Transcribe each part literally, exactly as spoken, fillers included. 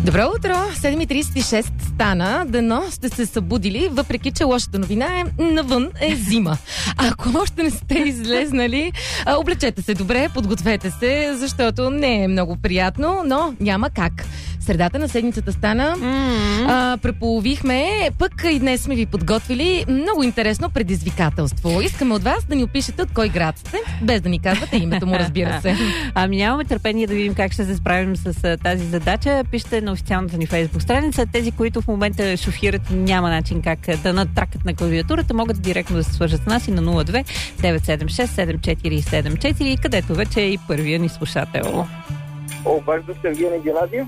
Добро утро! седем и тридесет и шест стана. Дано сте се събудили, въпреки че лошата новина е навън е зима. Ако още не сте излезнали, облечете се добре, подгответе се, защото не е много приятно, но няма как. Средата на седмицата стана. Mm-hmm. А, преполовихме, пък и днес сме ви подготвили много интересно предизвикателство. Искаме от вас да ни опишете от кой град сте, без да ни казвате името му, разбира се. Ами нямаме търпение да видим как ще се справим с а, тази задача. Пишете на официалната ни Фейсбук страница. Тези, които в момента шофират, няма начин как да натракат на клавиатурата, могат директно да се свържат с нас и на нула две девет седем шест седем четири седем четири, където вече е и първия ни слушател. Обажда се Евгений Геннадиев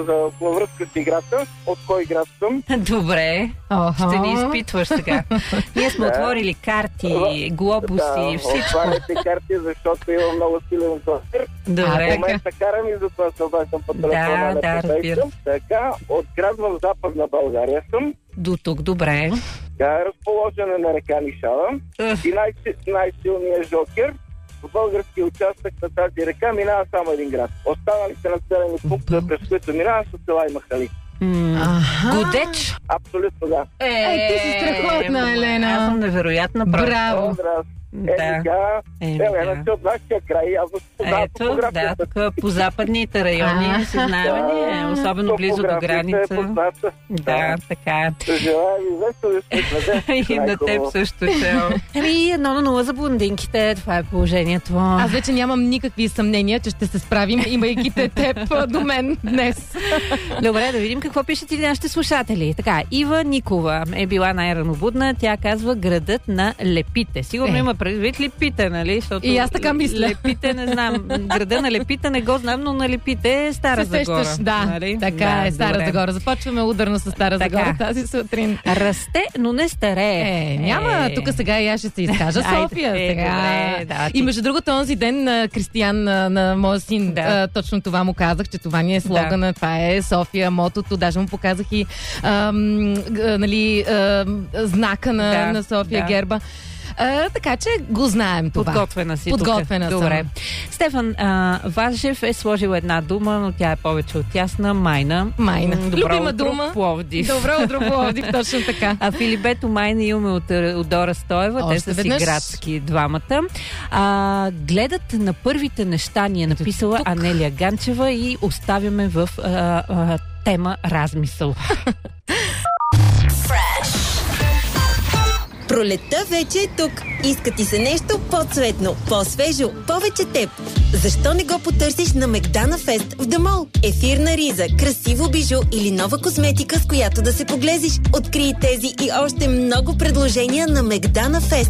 по връзка с играта. От кой град съм? Добре. Охо. Ще ни изпитваш сега. Ние сме Да. отворили карти, глобуси, Да, всичко. отваряйте карти, защото има много силен тостер. В Добре. момента карам и затова се обаждам по телефона. Да, на да, разбира петейсет. Така, от град в Западна България съм. До тук, добре. Тя е разположена на река Нишава. Ух. И най- най-силният жокер в български участък на тази река минава само един град. Останалите населени пунктове, през които минава, са села и махали. М- Аха. Годеч. Абсолютно да. Ей, ти си страхотна, Елена. Аз съм невероятна. Браво. Добре. Е, Да. така, Еми, Елена да. си от нашия край, аз познавам Ето, да, топографията. тук по западните райони А, се знаем ние, особено близо до Топографията граница. е позната. Да, така. Желая ви весело и светло. И на теб също, Тео. Еми, едно на нула за блондинките, това е положението. Аз вече нямам никакви съмнения, че ще се справим, имайки те теб а, до мен днес. Добре, да видим какво пишат и нашите слушатели. Така, Ива Никова е била най-ранобудна. Тя казва градът на лепите. Сигурно Е. има предвид лепите, нали? Защото И аз така мисля. Лепите, не знам. Града на лепите не го знам, но на лепите е Стара Се Загора. сещаш, да, нали? така Да, е, Стара добре. Загора. Започваме ударно с Стара Така. Загора тази сутрин. Расте, но не старее. Е, няма, Е. тук сега и аз ще се изкажа. Айде, София е, сега. добре, да, ти- И между другото, онзи ден на Кристиян, на, на моя син, Да. а, точно това му казах, че това ни е слогана, това е София, мотото, даже му показах и ам, г- нали, ам, знака на, Да, на София, да. герба. А, така че го знаем това. Подготвена си Подготвена тук. съм. Добре. Стефан а, Важев е сложил една дума, но тя е повече от ясна. Майна. Майна. М, Добро Любима утро, дума. Пловдив. Добро утро, Пловдив, точно така. А Филибето Майна имаме от, от Дора Стоева. Те Още са си веднъж. градски двамата. А, гледат на първите неща, ни е написала тук. Анелия Ганчева и оставяме в а, а, тема размисъл. Пролетта вече е тук. Иска ти се нещо по-цветно, по-свежо, повече теб. Защо не го потърсиш на Мегдана Фест в Дамол? Ефирна риза, красиво бижу или нова косметика, с която да се поглезиш. Открий тези и още много предложения на Мегдана Фест.